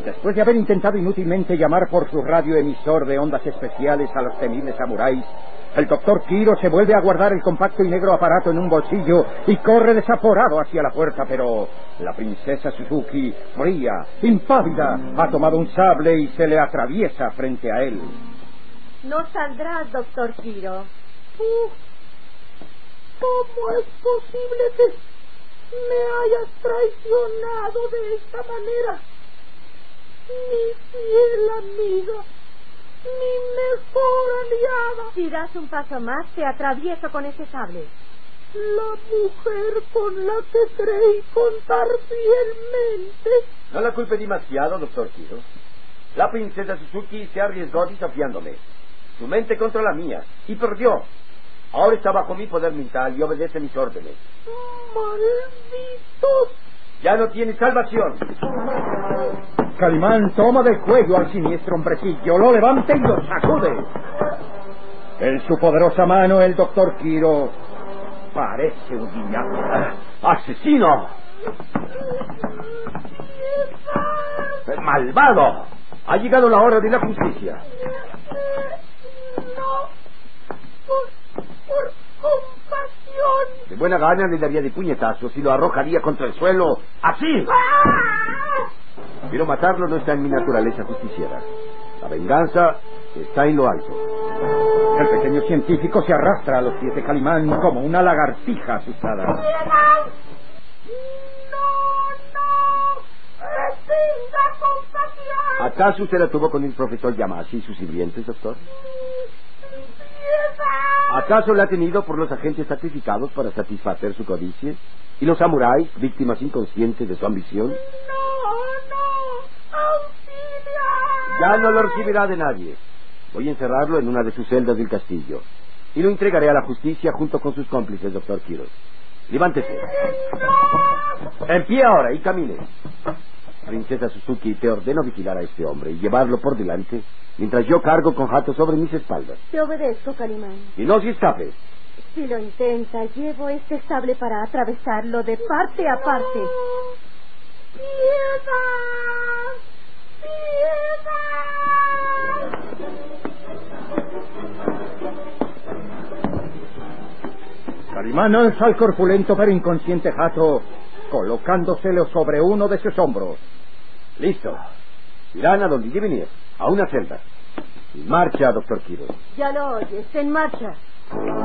Después de haber intentado inútilmente llamar por su radioemisor de ondas especiales a los temibles samuráis, el doctor Kiro se vuelve a guardar el compacto y negro aparato en un bolsillo y corre desaforado hacia la puerta, pero la princesa Suzuki, fría, impávida, ha tomado un sable y se le atraviesa frente a él. No saldrás, doctor Kiro. ¿Cómo es posible que me hayas traicionado de esta manera? Mi fiel amiga, mi mejor aliada. Si das un paso más, te atravieso con ese sable. La mujer con la que creí contar fielmente. No la culpe demasiado, doctor Kiro. La princesa Suzuki se arriesgó desafiándome. Su mente contra la mía, y perdió. Ahora está bajo mi poder mental y obedece mis órdenes. ¡Malditos! Ya no tiene salvación. Calimán toma del cuello al siniestro hombrecillo, lo levanta y lo sacude. En su poderosa mano, el doctor Kiro parece un guiñapo. ¡Asesino! ¡Malvado! Ha llegado la hora de la justicia. No, por compasión. De buena gana le daría de puñetazos y lo arrojaría contra el suelo. ¡Así! Quiero matarlo, no está en mi naturaleza justiciera. La venganza está en lo alto. El pequeño científico se arrastra a los pies de Calimán como una lagartija asustada. ¡No! ¡Tenga compasión! ¿Acaso usted la tuvo con el profesor Yamashi y sus sirvientes, doctor? ¿Acaso la ha tenido por los agentes sacrificados para satisfacer su codicia? ¿Y los samuráis, víctimas inconscientes de su ambición? ¡No! ¡Auxilia! Ya no lo recibirá de nadie. Voy a encerrarlo en una de sus celdas del castillo y lo entregaré a la justicia junto con sus cómplices, doctor Kiro. Levántese. ¡No! En pie ahora y camine. Princesa Suzuki, te ordeno vigilar a este hombre y llevarlo por delante mientras yo cargo con Hato sobre mis espaldas. Te obedezco, Calimán. Y no se escape. Si lo intenta, llevo este sable para atravesarlo de parte a parte. ¡Piedad! ¡Piedad! Calimán alza al corpulento pero inconsciente Hato, colocándoselo sobre uno de sus hombros. Listo. Irán a donde deben ir, a una celda. En marcha, doctor Kiro. Ya lo oyes, en marcha.